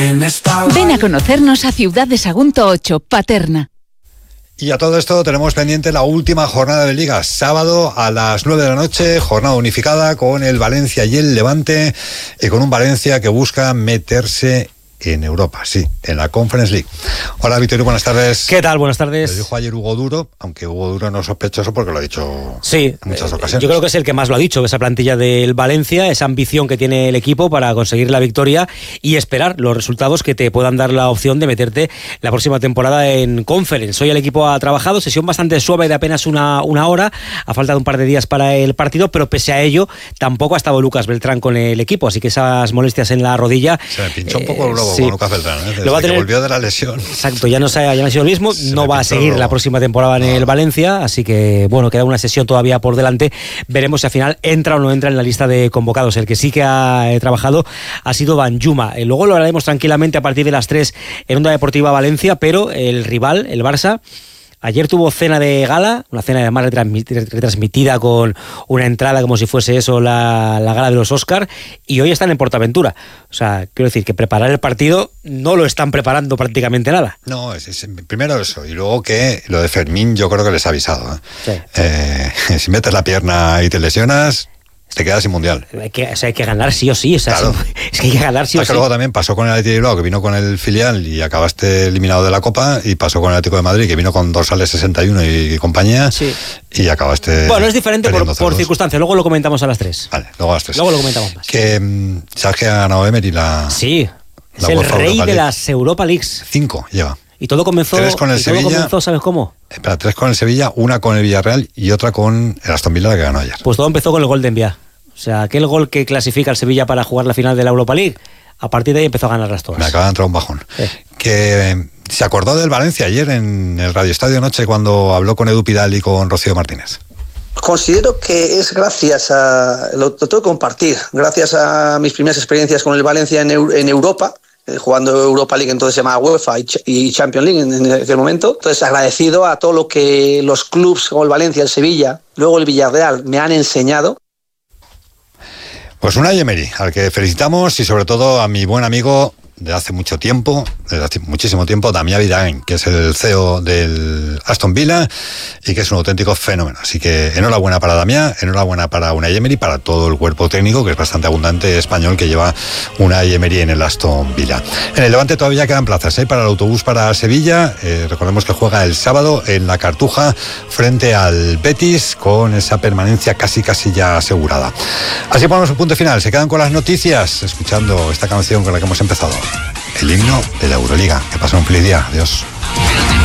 Ven a conocernos a Ciudad de Sagunto 8, Paterna. Y a todo esto tenemos pendiente la última jornada de Liga, sábado a las 9 de la noche, jornada unificada con el Valencia y el Levante, y con un Valencia que busca meterse en Europa, sí, en la Conference League. Hola, Vittorio, buenas tardes. ¿Qué tal? Buenas tardes. Lo dijo ayer Hugo Duro, aunque Hugo Duro no es sospechoso porque lo ha dicho en muchas ocasiones. Yo creo que es el que más lo ha dicho, esa plantilla del Valencia, esa ambición que tiene el equipo para conseguir la victoria y esperar los resultados que te puedan dar la opción de meterte la próxima temporada en Conference. Hoy el equipo ha trabajado, sesión bastante suave de apenas una hora, a falta de un par de días para el partido, pero pese a ello tampoco ha estado Lucas Beltrán con el equipo, así que esas molestias en la rodilla... Se me pinchó un poco el globo. Sí. Con Lucas Beltrán, lo va a tener, que volvió de la lesión. Exacto, ya no ha sido el mismo, no va a seguir la próxima temporada en el Valencia, así que bueno, queda una sesión todavía por delante. Veremos si al final entra o no entra en la lista de convocados. El que sí que ha trabajado ha sido Danjuma. Luego lo hablaremos tranquilamente a partir de las 3 en Onda Deportiva Valencia, pero el rival, el Barça, ayer tuvo cena de gala, una cena además retransmitida con una entrada como si fuese eso la gala de los Oscar, y hoy están en Portaventura. O sea, quiero decir que preparar el partido no lo están preparando prácticamente nada. No, primero eso, y luego que lo de Fermín yo creo que les ha avisado. Sí. Si metes la pierna y te lesionas, te quedas sin mundial. Hay que ganar sí o sí. Claro. Es que hay que ganar sí o sí. Luego también pasó con el Athletic de Bilbao, que vino con el filial y acabaste eliminado de la Copa, y pasó con el Atlético de Madrid, que vino con dorsales 61 y compañía, sí, y acabaste... Bueno, es diferente por circunstancias. Luego lo comentamos a las 3. Vale, luego a las 3. Luego lo comentamos más. Que, ¿sabes que ha ganado Emery la... Sí, es el rey de las Europa Leagues. 5 lleva. Y todo comenzó, 3 con el Sevilla, ¿sabes cómo? 3 con el Sevilla, una con el Villarreal y otra con el Aston Villa, la que ganó ayer. Pues todo empezó con el gol de Envía. O sea, aquel gol que clasifica al Sevilla para jugar la final de la Europa League, a partir de ahí empezó a ganarlas todas. Me acaba de entrar un bajón. Sí. Que se acordó del Valencia ayer en el Radio Estadio Noche cuando habló con Edu Pidal y con Rocío Martínez. Considero que es gracias lo tengo que compartir, gracias a mis primeras experiencias con el Valencia en Europa, jugando Europa League, entonces se llamaba UEFA, y Champions League en aquel momento. Entonces, agradecido a todo lo que los clubes como el Valencia, el Sevilla, luego el Villarreal me han enseñado. Pues Unai Emery, al que felicitamos, y sobre todo a mi buen amigo de hace mucho tiempo, desde hace muchísimo tiempo, Damià Vidain, que es el CEO del Aston Villa y que es un auténtico fenómeno. Así que enhorabuena para Damià, enhorabuena para Unai Emery, para todo el cuerpo técnico, que es bastante abundante español, que lleva Unai Emery en el Aston Villa. En el Levante todavía quedan plazas para el autobús para Sevilla. Recordemos que juega el sábado en la Cartuja frente al Betis, con esa permanencia casi ya asegurada. Así ponemos un punto final. Se quedan con las noticias escuchando esta canción con la que hemos empezado, el himno de la Euroliga. Que pasen un feliz día. Adiós.